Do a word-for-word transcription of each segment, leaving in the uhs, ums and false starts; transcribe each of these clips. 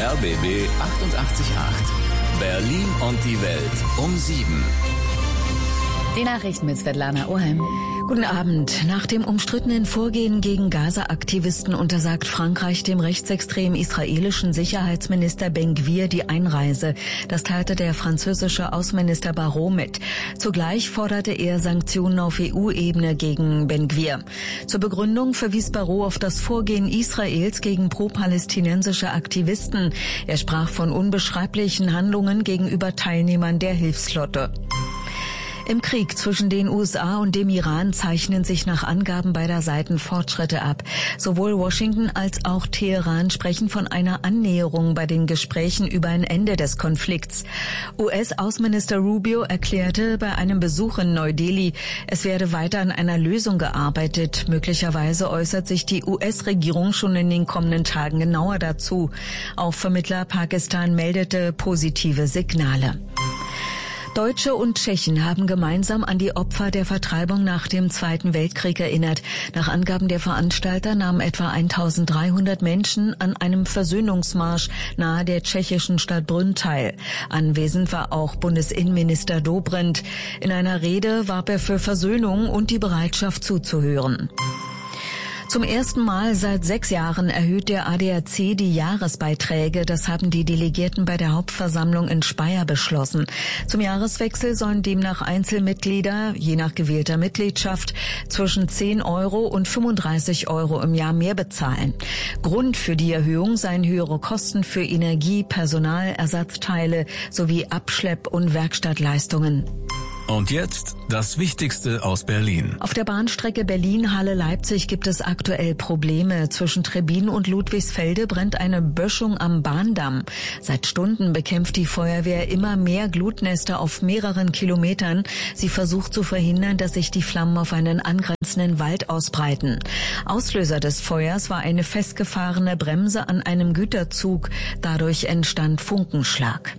R B B achtundachtzig Komma acht. Berlin und die Welt um sieben. Die Nachrichten mit Svetlana Oheim. Guten Abend. Nach dem umstrittenen Vorgehen gegen Gaza-Aktivisten untersagt Frankreich dem rechtsextremen israelischen Sicherheitsminister Ben-Gvir die Einreise. Das teilte der französische Außenminister Barrot mit. Zugleich forderte er Sanktionen auf E U-Ebene gegen Ben-Gvir. Zur Begründung verwies Barrot auf das Vorgehen Israels gegen pro-palästinensische Aktivisten. Er sprach von unbeschreiblichen Handlungen gegenüber Teilnehmern der Hilfsflotte. Im Krieg zwischen den U S A und dem Iran zeichnen sich nach Angaben beider Seiten Fortschritte ab. Sowohl Washington als auch Teheran sprechen von einer Annäherung bei den Gesprächen über ein Ende des Konflikts. U S-Außenminister Rubio erklärte bei einem Besuch in Neu-Delhi, es werde weiter an einer Lösung gearbeitet. Möglicherweise äußert sich die U S-Regierung schon in den kommenden Tagen genauer dazu. Auch Vermittler Pakistan meldete positive Signale. Deutsche und Tschechen haben gemeinsam an die Opfer der Vertreibung nach dem Zweiten Weltkrieg erinnert. Nach Angaben der Veranstalter nahmen etwa eintausenddreihundert Menschen an einem Versöhnungsmarsch nahe der tschechischen Stadt Brünn teil. Anwesend war auch Bundesinnenminister Dobrindt. In einer Rede warb er für Versöhnung und die Bereitschaft zuzuhören. Zum ersten Mal seit sechs Jahren erhöht der A D A C die Jahresbeiträge. Das haben die Delegierten bei der Hauptversammlung in Speyer beschlossen. Zum Jahreswechsel sollen demnach Einzelmitglieder, je nach gewählter Mitgliedschaft, zwischen zehn Euro und fünfunddreißig Euro im Jahr mehr bezahlen. Grund für die Erhöhung seien höhere Kosten für Energie, Personal, Ersatzteile sowie Abschlepp- und Werkstattleistungen. Und jetzt das Wichtigste aus Berlin. Auf der Bahnstrecke Berlin-Halle-Leipzig gibt es aktuell Probleme. Zwischen Trebbin und Ludwigsfelde brennt eine Böschung am Bahndamm. Seit Stunden bekämpft die Feuerwehr immer mehr Glutnester auf mehreren Kilometern. Sie versucht zu verhindern, dass sich die Flammen auf einen angrenzenden Wald ausbreiten. Auslöser des Feuers war eine festgefahrene Bremse an einem Güterzug. Dadurch entstand Funkenschlag.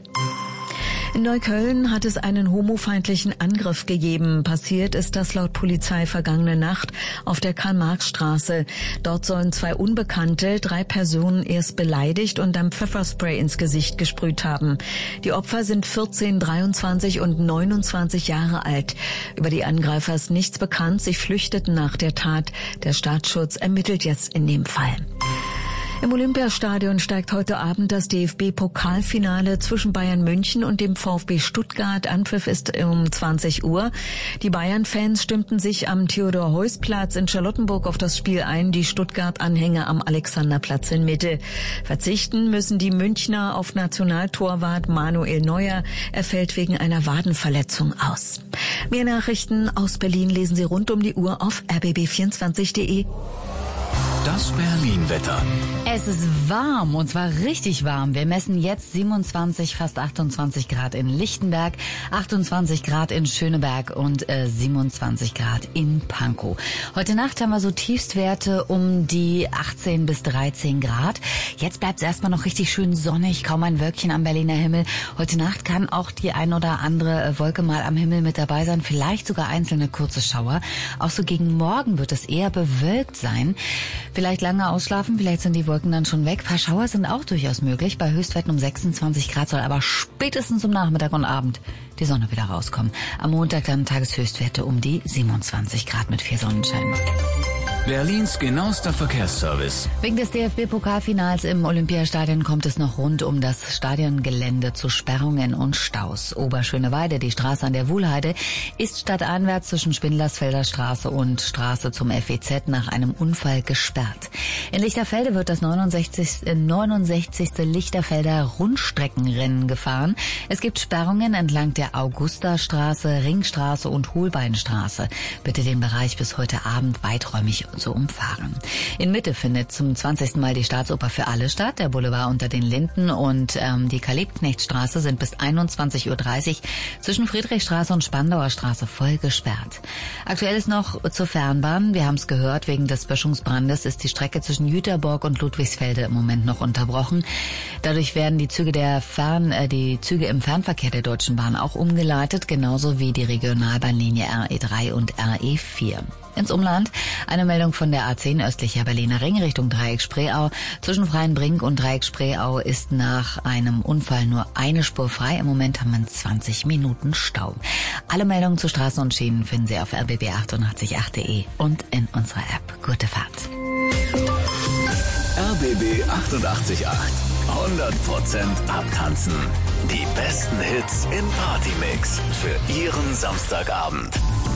In Neukölln hat es einen homofeindlichen Angriff gegeben. Passiert ist das laut Polizei vergangene Nacht auf der Karl-Marx-Straße. Dort sollen zwei Unbekannte drei Personen erst beleidigt und dann Pfefferspray ins Gesicht gesprüht haben. Die Opfer sind vierzehn, dreiundzwanzig und neunundzwanzig Jahre alt. Über die Angreifer ist nichts bekannt. Sie flüchteten nach der Tat. Der Staatsschutz ermittelt jetzt in dem Fall. Im Olympiastadion steigt heute Abend das D F B-Pokalfinale zwischen Bayern München und dem VfB Stuttgart. Anpfiff ist um zwanzig Uhr. Die Bayern-Fans stimmten sich am Theodor-Heuss-Platz in Charlottenburg auf das Spiel ein, die Stuttgart-Anhänger am Alexanderplatz in Mitte. Verzichten müssen die Münchner auf Nationaltorwart Manuel Neuer. Er fällt wegen einer Wadenverletzung aus. Mehr Nachrichten aus Berlin lesen Sie rund um die Uhr auf r b b vierundzwanzig punkt de. Das Berlin-Wetter. Es ist warm, und zwar richtig warm. Wir messen jetzt siebenundzwanzig, fast achtundzwanzig Grad in Lichtenberg, achtundzwanzig Grad in Schöneberg und äh, siebenundzwanzig Grad in Pankow. Heute Nacht haben wir so Tiefstwerte um die achtzehn bis dreizehn Grad. Jetzt bleibt es erstmal noch richtig schön sonnig, kaum ein Wölkchen am Berliner Himmel. Heute Nacht kann auch die ein oder andere Wolke mal am Himmel mit dabei sein, vielleicht sogar einzelne kurze Schauer. Auch so gegen morgen wird es eher bewölkt sein. Vielleicht lange ausschlafen, vielleicht sind die Wolken dann schon weg. Ein paar Schauer sind auch durchaus möglich. Bei Höchstwerten um sechsundzwanzig Grad soll aber spätestens um Nachmittag und Abend die Sonne wieder rauskommen. Am Montag dann Tageshöchstwerte um die siebenundzwanzig Grad mit viel Sonnenschein. Berlins genauester Verkehrsservice. Wegen des D F B-Pokalfinals im Olympiastadion kommt es noch rund um das Stadiongelände zu Sperrungen und Staus. Oberschöneweide, die Straße an der Wuhlheide, ist stadteinwärts zwischen Spindlersfelder Straße und Straße zum F E Z nach einem Unfall gesperrt. In Lichterfelde wird das neunundsechzigste Lichterfelder Rundstreckenrennen gefahren. Es gibt Sperrungen entlang der Augustastraße, Ringstraße und Holbeinstraße. Bitte den Bereich bis heute Abend weiträumig zu umfahren. In Mitte findet zum zwanzigsten Mal die Staatsoper für alle statt. Der Boulevard unter den Linden und ähm, die Karl-Liebknecht-Straße sind bis einundzwanzig Uhr dreißig zwischen Friedrichstraße und Spandauer Straße voll gesperrt. Aktuell ist noch zur Fernbahn. Wir haben es gehört, wegen des Böschungsbrandes ist die Strecke zwischen Jüterborg und Ludwigsfelde im Moment noch unterbrochen. Dadurch werden die Züge der Fern, äh, die Züge im Fernverkehr der Deutschen Bahn auch umgeleitet, genauso wie die Regionalbahnlinie R E drei und R E vier. Ins Umland eine Meldung von der A zehn östlicher Berliner Ring Richtung Dreieck Spreeau. Zwischen Freienbrink und Dreieck Spreeau ist nach einem Unfall nur eine Spur frei. Im Moment haben wir zwanzig Minuten Stau. Alle Meldungen zu Straßen und Schienen finden Sie auf r b b achtundachtzig punkt acht punkt de und in unserer App. Gute Fahrt. R B B achtundachtzig Komma acht. hundert Prozent abtanzen. Die besten Hits im Partymix für Ihren Samstagabend.